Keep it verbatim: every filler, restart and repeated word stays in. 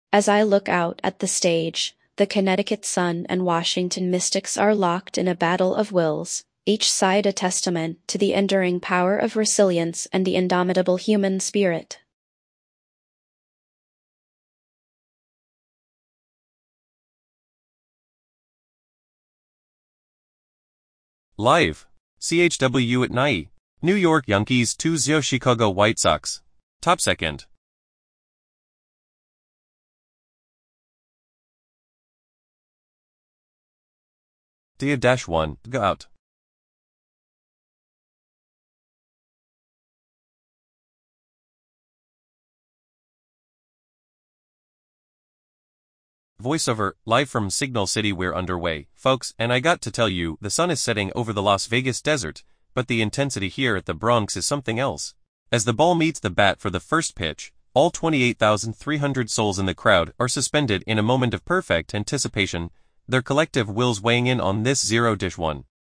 As I look out at the stage, the Connecticut Sun and Washington Mystics are locked in a battle of wills, each side a testament to the enduring power of resilience and the indomitable human spirit. Live. C H W at night. New York Yankees two zero Chicago White Sox. Top second. D one. Go out. Voiceover, live from Signal City. We're underway, folks, and I got to tell you, the sun is setting over the Las Vegas desert, but the intensity here at the Bronx is something else. As the ball meets the bat for the first pitch, all twenty-eight thousand three hundred souls in the crowd are suspended in a moment of perfect anticipation, their collective wills weighing in on this zero one.